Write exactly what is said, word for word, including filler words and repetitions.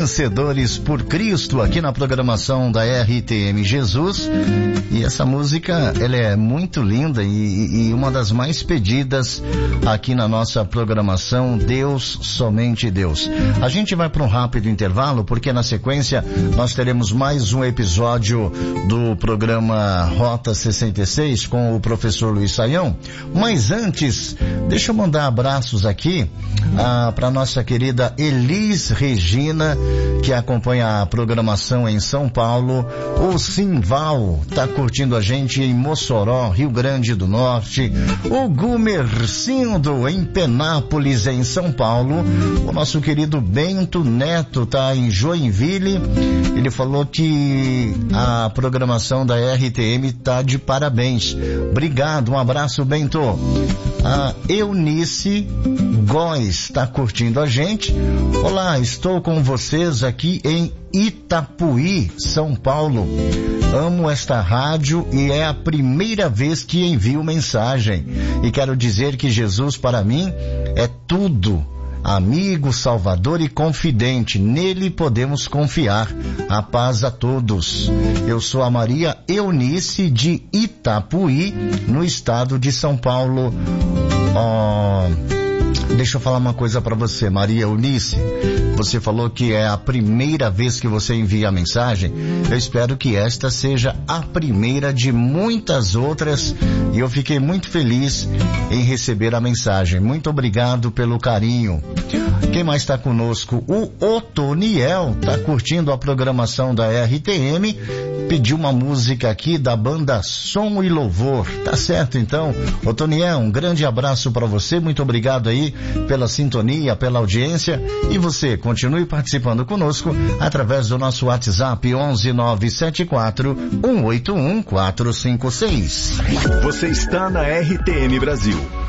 Vencedores por Cristo, aqui na programação da R T M Jesus. E essa música, ela é muito linda e, e uma das mais pedidas aqui na nossa programação, Deus, somente Deus. A gente vai para um rápido intervalo, porque na sequência nós teremos mais um episódio do programa Rota sessenta e seis com o professor Luiz Saião. Mas antes, deixa eu mandar abraços aqui ah, para nossa querida Elis Regina, que acompanha a programação em São Paulo. O Simval tá curtindo a gente em Mossoró, Rio Grande do Norte. O Gumercindo em Penápolis, em São Paulo. O nosso querido Bento Neto tá em Joinville. Ele falou que a programação da R T M tá de parabéns. Obrigado, um abraço, Bento. A Eunice Góes está curtindo a gente. Olá, estou com vocês aqui em Itapuí, São Paulo. Amo esta rádio e é a primeira vez que envio mensagem. E quero dizer que Jesus para mim é tudo. Amigo, salvador e confidente, nele podemos confiar. A paz a todos. Eu sou a Maria Eunice de Itapuí, no estado de São Paulo. Oh, deixa eu falar uma coisa para você, Maria Eunice. Você falou que é a primeira vez que você envia a mensagem. Eu espero que esta seja a primeira de muitas outras. E eu fiquei muito feliz em receber a mensagem. Muito obrigado pelo carinho. Quem mais está conosco? O Otoniel está curtindo a programação da R T M. Pediu uma música aqui da banda Som e Louvor. Tá certo, então. Otoniel, um grande abraço para você. Muito obrigado aí pela sintonia, pela audiência. E você, continue participando conosco através do nosso WhatsApp onze nove sete quatro um oito um quatro cinco seis. Você está na R T M Brasil,